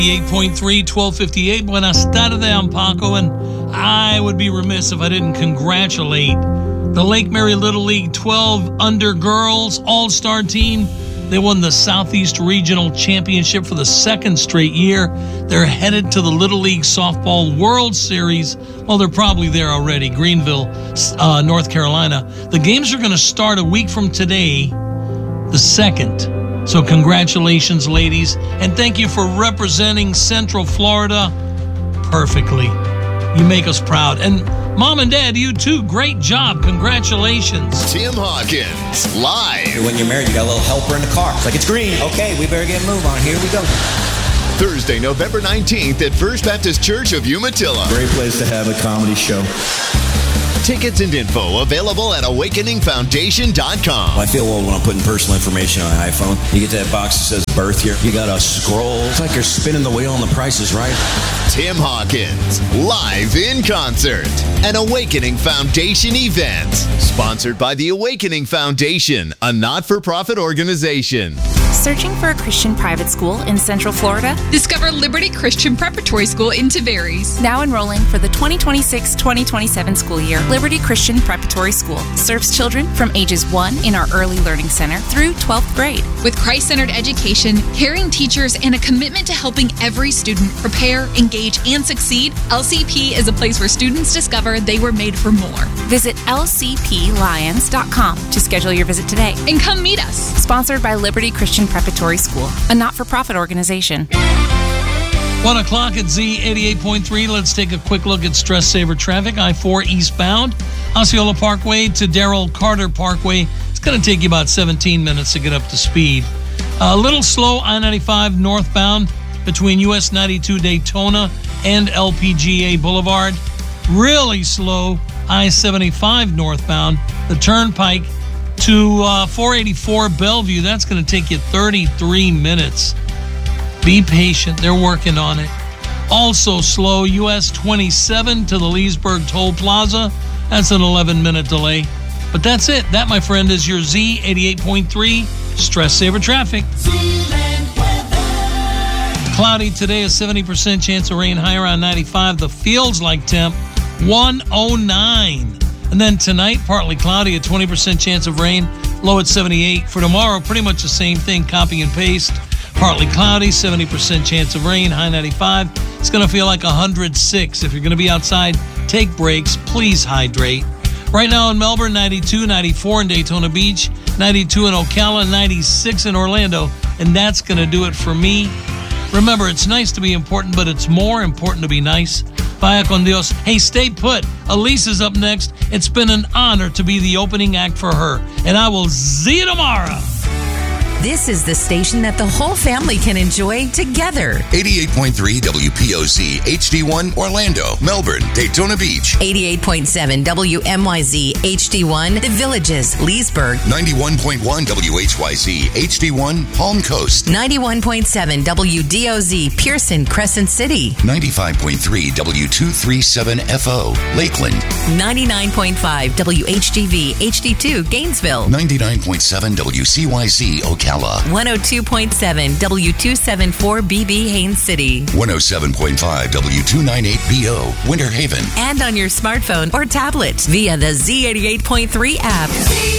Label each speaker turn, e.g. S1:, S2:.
S1: 8.3, 12:58. Buenas tardes, I'm Paco, and I would be remiss if I didn't congratulate the Lake Mary Little League 12 Under Girls All-Star Team. They won the Southeast Regional Championship for the second straight year. They're headed to the Little League Softball World Series. Well, they're probably there already, Greenville, North Carolina. The games are going to start a week from today, the 2nd. So congratulations, ladies, and thank you for representing Central Florida perfectly. You make us proud. And Mom and Dad, you too. Great job. Congratulations.
S2: Tim Hawkins, live.
S3: When you're married, you got a little helper in the car. It's like, it's green. Okay, we better get a move on. Here we go.
S2: Thursday, November 19th at First Baptist Church of Umatilla.
S4: Great place to have a comedy show.
S2: Tickets and info available at awakeningfoundation.com.
S3: I feel old when I'm putting personal information on an iPhone. You get that box that says birth here. You got to scroll. It's like you're spinning the wheel and the price is right.
S2: Tim Hawkins, live in concert. An Awakening Foundation event. Sponsored by the Awakening Foundation, a not-for-profit organization.
S5: Searching for a Christian private school in Central Florida?
S6: Discover Liberty Christian Preparatory School in Tavares.
S5: Now enrolling for the 2026-2027 school year. Liberty Christian Preparatory School serves children from ages 1 in our Early Learning Center through 12th grade.
S6: With Christ-centered education, caring teachers, and a commitment to helping every student prepare, engage, and succeed, LCP is a place where students discover they were made for more.
S5: Visit lcplions.com to schedule your visit today.
S6: And come meet us.
S5: Sponsored by Liberty Christian Preparatory School, a not-for-profit organization.
S1: 1 o'clock at Z88.3. Let's take a quick look at stress saver traffic. I-4 eastbound, Osceola Parkway to Darrell Carter Parkway. It's going to take you about 17 minutes to get up to speed. A little slow I-95 northbound between US 92 Daytona and LPGA Boulevard. Really slow I-75 northbound, the Turnpike to 484 Bellevue. That's going to take you 33 minutes. Be patient. They're working on it. Also slow, US 27 to the Leesburg Toll Plaza. That's an 11-minute delay. But that's it. That, my friend, is your Z88.3 Stress Saver Traffic. Cloudy today, a 70% chance of rain, high around 95. The feels like temp, 109. And then tonight, partly cloudy, a 20% chance of rain, low at 78. For tomorrow, pretty much the same thing, copy and paste. Partly cloudy, 70% chance of rain, high 95. It's going to feel like 106. If you're going to be outside, take breaks. Please hydrate. Right now in Melbourne, 92, 94 in Daytona Beach, 92 in Ocala, 96 in Orlando. And that's going to do it for me. Remember, it's nice to be important, but it's more important to be nice. Vaya con Dios. Hey, stay put. Elise is up next. It's been an honor to be the opening act for her. And I will see you tomorrow.
S7: This is the station that the whole family can enjoy together.
S2: 88.3 WPOZ HD1 Orlando, Melbourne, Daytona Beach.
S7: 88.7 WMYZ HD1 The Villages, Leesburg.
S2: 91.1 WHYZ HD1 Palm Coast.
S7: 91.7 WDOZ Pearson, Crescent City.
S2: 95.3 W237FO Lakeland.
S7: 99.5 WHGV HD2 Gainesville.
S2: 99.7 WCYZ Ocala.
S7: 102.7 W274BB Haines City.
S2: 107.5 W298BO Winter Haven.
S7: And on your smartphone or tablet via the Z88.3 app.